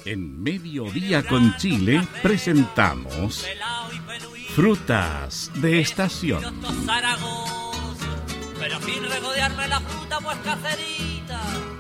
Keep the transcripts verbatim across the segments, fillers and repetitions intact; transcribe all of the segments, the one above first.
En Mediodía con Chile presentamos Frutas de Estación. Pero sin regodearme la fruta pues caserita.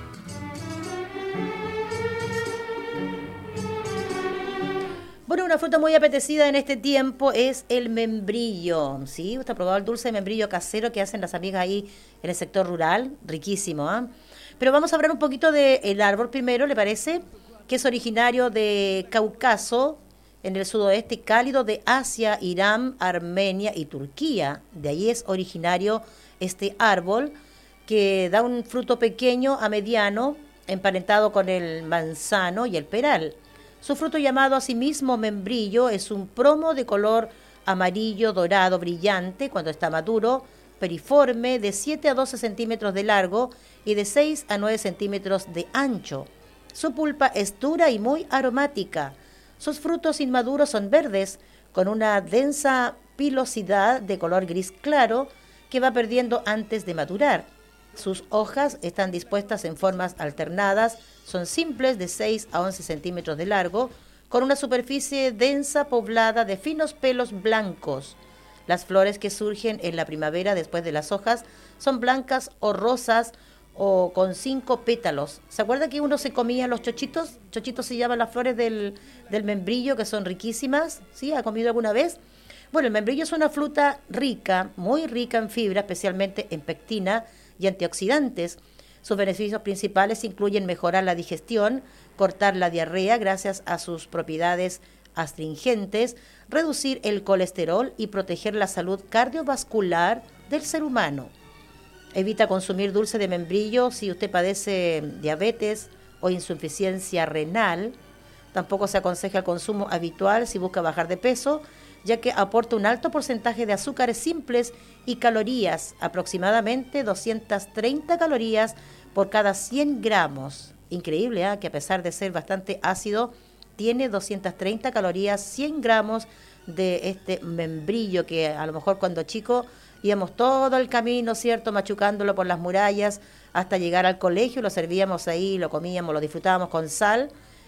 Bueno, una fruta muy apetecida en este tiempo es el membrillo, ¿sí? ¿Usted ha probado el dulce de membrillo casero que hacen las amigas ahí en el sector rural? Riquísimo, ¿ah? ¿eh? Pero vamos a hablar un poquito del árbol primero, ¿le parece? Que es originario de Cáucaso, en el sudoeste cálido de Asia, Irán, Armenia y Turquía. De ahí es originario este árbol que da un fruto pequeño a mediano, emparentado con el manzano y el peral. Su fruto, llamado asimismo membrillo, es un promo de color amarillo dorado brillante cuando está maduro, periforme, de siete a doce centímetros de largo y de seis a nueve centímetros de ancho. Su pulpa es dura y muy aromática. Sus frutos inmaduros son verdes, con una densa pilosidad de color gris claro que va perdiendo antes de madurar. Sus hojas están dispuestas en formas alternadas, son simples, de seis a once centímetros de largo, con una superficie densa poblada de finos pelos blancos. Las flores que surgen en la primavera después de las hojas son blancas o rosas o con cinco pétalos. ¿Se acuerda que uno se comía los chochitos? Chochitos se llaman las flores del, del membrillo, que son riquísimas. ¿Sí? ¿Ha comido alguna vez? Bueno, el membrillo es una fruta rica, muy rica en fibra, especialmente en pectina y antioxidantes. Sus beneficios principales incluyen mejorar la digestión, cortar la diarrea gracias a sus propiedades astringentes, reducir el colesterol y proteger la salud cardiovascular del ser humano. Evita consumir dulce de membrillo si usted padece diabetes o insuficiencia renal. Tampoco se aconseja el consumo habitual si busca bajar de peso, ya que aporta un alto porcentaje de azúcares simples y calorías, aproximadamente doscientas treinta calorías por cada cien gramos. Increíble, ¿eh? Que a pesar de ser bastante ácido, tiene doscientas treinta calorías, cien gramos de este membrillo que a lo mejor cuando chico íbamos todo el camino, ¿cierto?, machucándolo por las murallas hasta llegar al colegio, lo servíamos ahí, lo comíamos, lo disfrutábamos con sal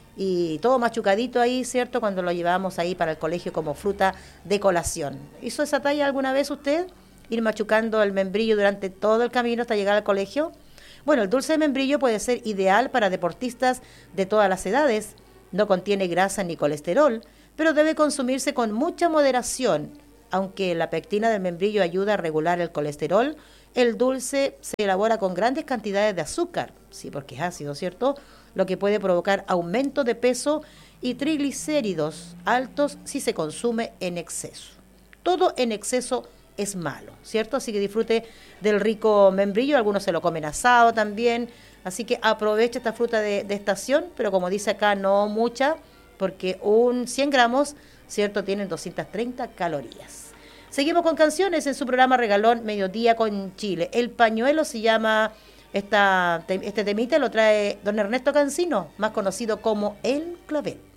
y todo machucadito ahí, ¿cierto?, cuando lo llevábamos ahí para el colegio como fruta de colación. ¿Hizo esa talla alguna vez usted? Ir machucando el membrillo durante todo el camino hasta llegar al colegio. Bueno, el dulce de membrillo puede ser ideal para deportistas de todas las edades. No contiene grasa ni colesterol, pero debe consumirse con mucha moderación. Aunque la pectina del membrillo ayuda a regular el colesterol, el dulce se elabora con grandes cantidades de azúcar, sí, porque es ácido, ¿cierto?, lo que puede provocar aumento de peso y triglicéridos altos si se consume en exceso. Todo en exceso es malo, ¿cierto? Así que disfrute del rico membrillo, algunos se lo comen asado también, así que aproveche esta fruta de, de estación, pero como dice acá, no mucha, porque un cien gramos, ¿cierto?, tienen doscientas treinta calorías. Seguimos con canciones en su programa Regalón Mediodía con Chile. El pañuelo se llama, esta, este temita lo trae don Ernesto Cancino, más conocido como El Clavel.